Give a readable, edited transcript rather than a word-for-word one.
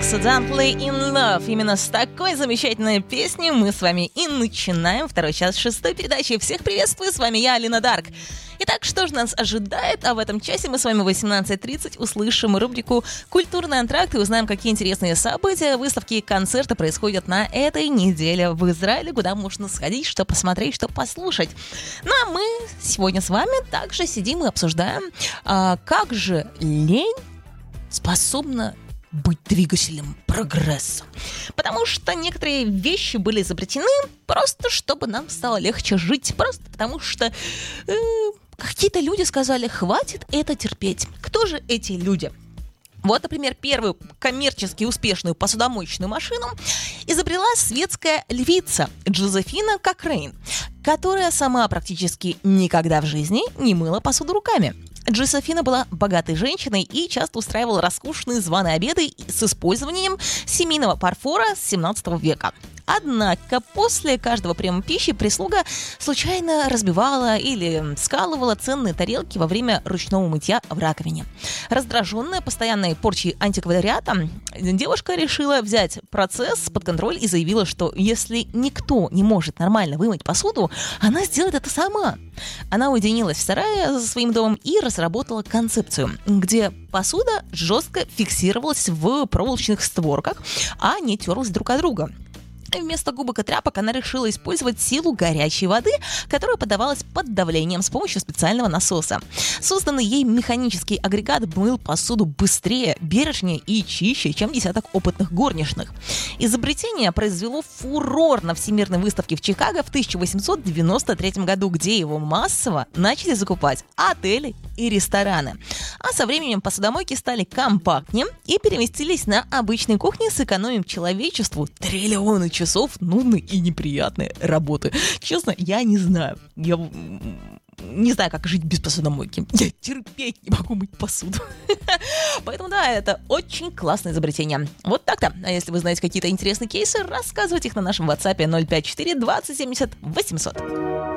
Accidentally in Love. Именно с такой замечательной песней мы с вами и начинаем второй час шестой передачи. Всех приветствую, с вами я, Алина Дарк. Итак, что же нас ожидает? А в этом часе мы с вами в 18:30 услышим рубрику «Культурный антракт» и узнаем, какие интересные события, выставки и концерты происходят на этой неделе в Израиле, куда можно сходить, что посмотреть, что послушать. Ну а мы сегодня с вами также сидим и обсуждаем, как же лень способна быть двигателем прогресса. Потому что некоторые вещи были изобретены просто, чтобы нам стало легче жить. Просто потому что какие-то люди сказали, хватит это терпеть. Кто же эти люди? Вот, например, первую коммерчески успешную посудомоечную машину изобрела светская львица Джозефина Кокрейн, которая сама практически никогда в жизни не мыла посуду руками. Джозефина была богатой женщиной и часто устраивала роскошные званые обеды с использованием семейного фарфора с 17 века. Однако после каждого приема пищи прислуга случайно разбивала или скалывала ценные тарелки во время ручного мытья в раковине. Раздраженная постоянной порчей антиквариата, девушка решила взять процесс под контроль и заявила, что если никто не может нормально вымыть посуду, она сделает это сама. Она уединилась в сарае за своим домом и разработала концепцию, где посуда жестко фиксировалась в проволочных створках, а не терлась друг от друга. Вместо губок и тряпок она решила использовать силу горячей воды, которая подавалась под давлением с помощью специального насоса. Созданный ей механический агрегат мыл посуду быстрее, бережнее и чище, чем десяток опытных горничных. Изобретение произвело фурор на Всемирной выставке в Чикаго в 1893 году, где его массово начали закупать отели и рестораны. А со временем посудомойки стали компактнее и переместились на обычные кухни, сэкономив человечеству триллионы часов нудной и неприятной работы. Честно, я не знаю. Я не знаю, как жить без посудомойки. Я терпеть не могу мыть посуду. Поэтому да, это очень классное изобретение. Вот так-то. А если вы знаете какие-то интересные кейсы, рассказывайте их на нашем WhatsApp 054 20 70 800.